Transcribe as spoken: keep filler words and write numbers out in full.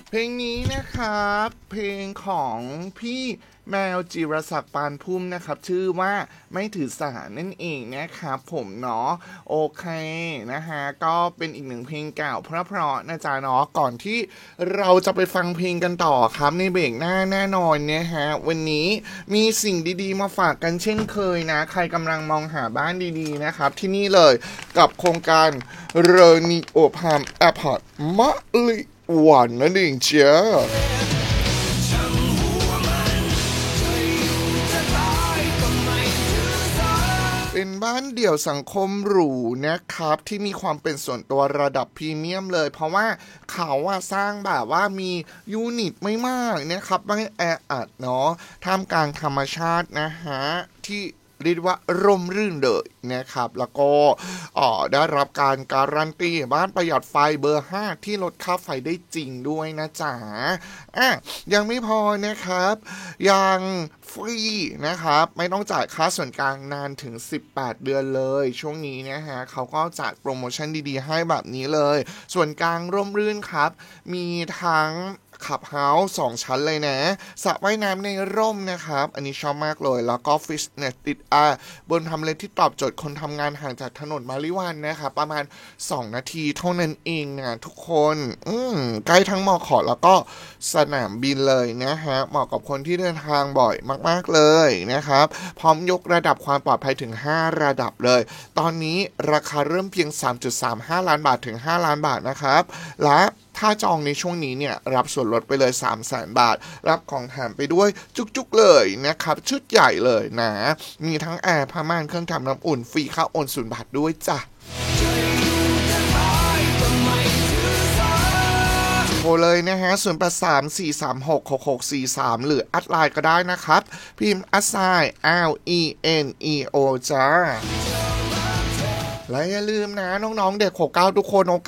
เพลงนี้นะครับเพลงของพี่แมวจิรศักดิ์ปานพุ่มนะครับชื่อว่าไม่ถือสานั่นเองนะครับผมเนาะโอเคนะฮะก็เป็นอีกหนึ่งเพลงเก่าเพราะๆนะจ๊ะเนาะก่อนที่เราจะไปฟังเพลงกันต่อครับในเบรกหน้าแน่นอนเนี่ยฮะวันนี้มีสิ่งดีๆมาฝากกันเช่นเคยนะใครกำลังมองหาบ้านดีๆนะครับที่นี่เลยกับโครงการเรนิโอพามแอร์พอร์ตมะลิหวานนั่นเองเชียเป็นบ้านเดี่ยวสังคมหรูนะครับที่มีความเป็นส่วนตัวระดับพรีเมียมเลยเพราะว่าเขาว่าสร้างแบบว่ามียูนิตไม่มากนะครับไม่แออัดเนาะท่ามกลางธรรมชาตินะฮะที่เรียกว่าร่มรื่นเลยนะครับแล้วก็ได้รับการการันตีบ้านประหยัดไฟเบอร์ห้าที่ลดค่าไฟได้จริงด้วยนะจ๊ะอ่ะยังไม่พอนะครับยังฟรีนะครับไม่ต้องจ่ายค่าส่วนกลางนานถึงสิบแปดเดือนเลยช่วงนี้นะฮะเขาก็จัดโปรโมชั่นดีๆให้แบบนี้เลยส่วนกลางร่มรื่นครับมีทั้งขับเฮาส์สองชั้นเลยนะสระว่ายน้ำในร่มนะครับอันนี้ชอบมากเลยแล้วก็ฟิตเนสติดอาบนทำเลที่ตอบโจทย์คนทำงานห่างจากถนนมาริวันนะครับประมาณสองนาทีเท่านั้นเองนะทุกคนอืมใกล้ทั้งมอขอแล้วก็สนามบินเลยนะฮะเหมาะกับคนที่เดินทางบ่อยมากๆเลยนะครับพร้อมยกระดับความปลอดภัยถึงห้าระดับเลยตอนนี้ราคาเริ่มเพียง สามจุดสามห้า ล้านบาทถึงห้าล้านบาทนะครับและถ้าจองในช่วงนี้เนี่ยรับส่วนลดไปเลย สามแสน บาทรับของแถมไปด้วยจุกๆเลยนะครับชุดใหญ่เลยนะมีทั้งแอร์ผ้าม่านเครื่องทำน้ำอุ่นฟรีค่าโอนศูนย์บาทด้วยจ้ะโทรเลยนะฮะศูนย์ แปด สาม สี่ สาม หก หก หก สี่ สามหรือแอดไลน์ก็ได้นะครับพิมพ์ แอท ไซน์ แอล อี เอ็น อี โอ จ้าและอย่าลืมนะน้องๆเด็กหกเก้าทุกคน